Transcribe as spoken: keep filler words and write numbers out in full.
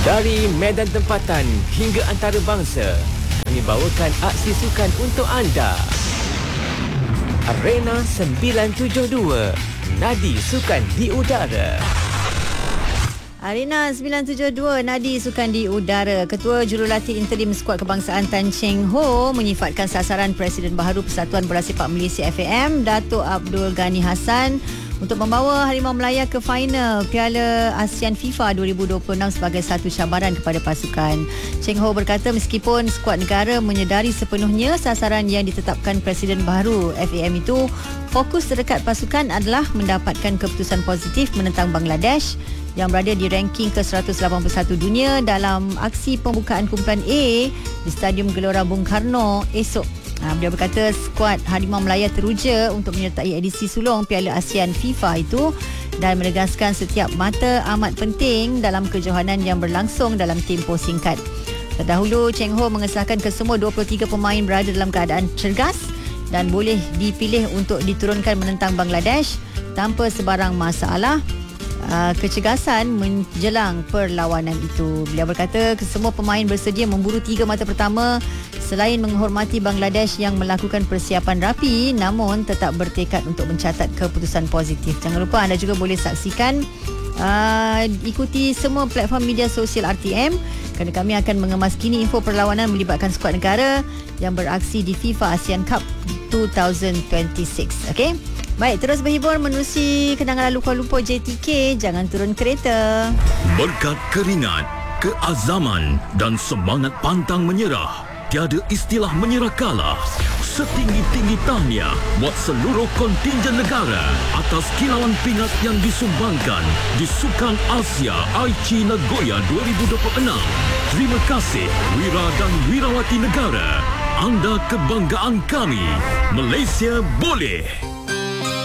Dari medan tempatan hingga antarabangsa, kami bawakan aksi sukan untuk anda. Arena sembilan tujuh dua, Nadi Sukan di Udara. Arena sembilan tujuh dua, Nadi Sukan di Udara. Ketua Jurulatih Interim Skuad Kebangsaan Tan Cheng Ho menyifatkan sasaran Presiden Baharu Persatuan Bola Sepak Malaysia F A M, Dato' Abdul Ghani Hassan, untuk membawa Harimau Melaya ke final Piala ASEAN FIFA dua ribu dua puluh enam sebagai satu cabaran kepada pasukan. Cheng Ho berkata meskipun skuad negara menyedari sepenuhnya sasaran yang ditetapkan Presiden Baharu F A M itu, fokus terdekat pasukan adalah mendapatkan keputusan positif menentang Bangladesh yang berada di ranking ke seratus lapan puluh satu dunia dalam aksi pembukaan kumpulan A di Stadium Gelora Bung Karno esok. Ha, beliau berkata skuad Harimau Melaya teruja untuk menyertai edisi sulung Piala ASEAN FIFA itu dan menegaskan setiap mata amat penting dalam kejohanan yang berlangsung dalam tempoh singkat. Terdahulu, Cheng Ho mengesahkan kesemua dua puluh tiga pemain berada dalam keadaan cergas dan boleh dipilih untuk diturunkan menentang Bangladesh tanpa sebarang masalah. Uh, kecergasan menjelang perlawanan itu. Beliau berkata kesemua pemain bersedia memburu tiga mata pertama selain menghormati Bangladesh yang melakukan persiapan rapi namun tetap bertekad untuk mencatat keputusan positif. Jangan lupa anda juga boleh saksikan uh, ikuti semua platform media sosial R T M kerana kami akan mengemas kini info perlawanan melibatkan skuad negara yang beraksi di FIFA ASEAN Cup dua ribu dua puluh enam. Okey. Baik, terus berhibur menerusi kenangan lalu Kuala Lumpur J T K. Jangan turun kereta. Berkat keringat, keazaman dan semangat pantang menyerah, tiada istilah menyerah kalah. Setinggi-tinggi tahniah buat seluruh kontingen negara atas kilauan pingat yang disumbangkan di Sukan Asia Aichi Nagoya dua ribu dua puluh enam. Terima kasih wira dan wirawati negara. Anda kebanggaan kami. Malaysia boleh.